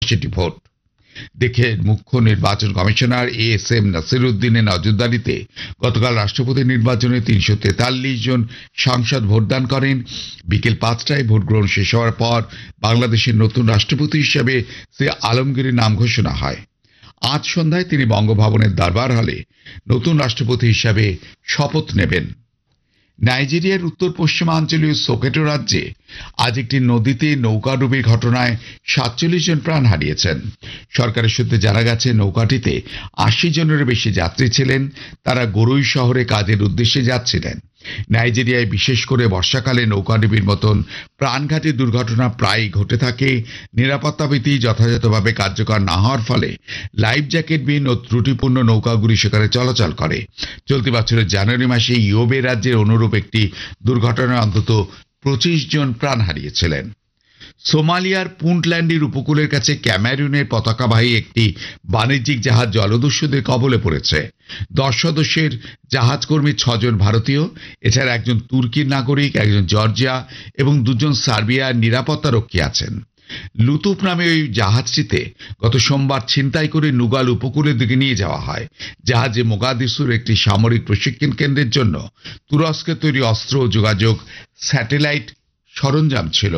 65টি vote. দেখে মুখ্য নির্বাচন কমিশনার এএসএম নাসিরউদ্দিনের নজরদারিতে গতকাল রাষ্ট্রপতি নির্বাচনে 343 জন সাংসদ ভোটদান করেন। বিকেল 5টায় ভোট গ্রহণ শেষ হওয়ার পর বাংলাদেশের নতুন রাষ্ট্রপতি হিসেবে শ্রী আলমগীরের নাম ঘোষণা হয়। আজ সন্ধ্যায় তিনি বঙ্গভবনের দরবার হলে নতুন রাষ্ট্রপতি হিসাবে শপথ নেবেন। নাইজেরিয়ার উত্তর পশ্চিমাঞ্চলীয় সোকেটো রাজ্যে আজ একটি নদীতে নৌকাডুবির ঘটনায় 47 জন প্রাণ হারিয়েছেন। সরকারের সূত্রে জানা গেছে, নৌকাটিতে 80 জনেরও বেশি যাত্রী ছিলেন। তারা গরুই শহরে কাজের উদ্দেশ্যে যাচ্ছিলেন। নাইজেরিয়ায় বিশেষ করে বর্ষাকালে নৌকাডুবির মতন প্রাণঘাতী দুর্ঘটনা প্রায়ই ঘটে থাকে। নিরাপত্তা বিধি যথাযথভাবে কার্যকর না হওয়ার ফলে লাইফ জ্যাকেটবিহীন ও ত্রুটিপূর্ণ নৌকাগুলি সেখানে চলাচল করে। চলতি বছরের জানুয়ারি মাসে ইয়োবে রাজ্যের অনুরূপ একটি দুর্ঘটনায় অন্তত 25 জন প্রাণ হারিয়েছিলেন। সোমালিয়ার পুন্টল্যান্ডের উপকূলের কাছে ক্যামেরুনের পতাকাবাহী একটি বাণিজ্যিক জাহাজ জলদস্যুদের কবলে পড়েছে। 10 সদস্যের জাহাজকর্মী 6 জন ভারতীয়, এছাড়া একজন তুর্কির নাগরিক, একজন জর্জিয়া এবং 2 জন সার্বিয়ার নিরাপত্তা রক্ষী আছেন। লুতুফ নামে ওই জাহাজটিতে গত সোমবার ছিনতাই করে নুগাল উপকূলের দিকে নিয়ে যাওয়া হয়। জাহাজে মোগাদিসুর একটি সামরিক প্রশিক্ষণ কেন্দ্রের জন্য তুরস্কের তৈরি অস্ত্র ও যোগাযোগ স্যাটেলাইট সরঞ্জাম ছিল।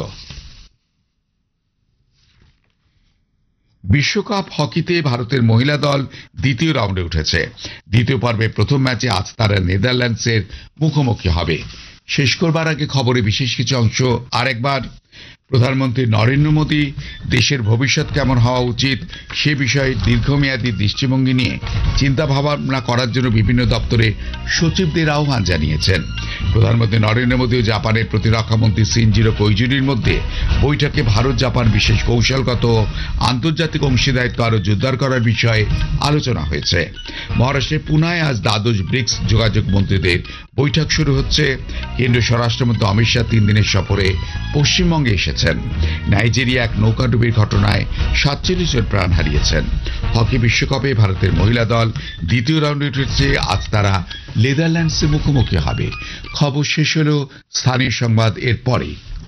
বিশ্বকাপ হকিতে ভারতের মহিলা দল দ্বিতীয় রাউন্ডে উঠেছে। দ্বিতীয় পর্বে প্রথম ম্যাচে আজ তারা নেদারল্যান্ডসের মুখোমুখি হবে। শেষ করবার আগে খবরে বিশেষ কিছু অংশ আরেকবার। প্রধানমন্ত্রী নরেন্দ্র মোদী দেশের ভবিষ্যৎ কেমন হওয়া উচিত সে বিষয়ে দীর্ঘমেয়াদী দৃষ্টিভঙ্গি নিয়ে চিন্তা ভাবনা করার জন্য বিভিন্ন দপ্তরে সচিবদের আহ্বান জানিয়েছেন। প্রধানমন্ত্রী নরেন্দ্র মোদী ও জাপানের প্রতিরক্ষামন্ত্রী শিনজিরো কোইজুরির মধ্যে বৈঠকে ভারত জাপান বিশেষ কৌশলগত ও আন্তর্জাতিক অংশীদারিত্ব আরও জোরদার করার বিষয়ে আলোচনা হয়েছে। মহারাষ্ট্রের পুনায় আজ দ্বাদশ ব্রিক্স যোগাযোগ মন্ত্রীদের বৈঠক শুরু হচ্ছে। কেন্দ্রীয় স্বরাষ্ট্রমন্ত্রী অমিত শাহ 3 দিনের সফরে পশ্চিমবঙ্গে এসেছেন। নাইজেরিয়া এক নৌকাডুবির ঘটনায় 47 জন প্রাণ হারিয়েছেন। হকি বিশ্বকাপে ভারতের মহিলা দল দ্বিতীয় রাউন্ডে উঠেছে। আজ তারা নেদারল্যান্ডসে মুখোমুখি হবে। খবর শেষ হলো। স্থানীয় সংবাদ এর পরে।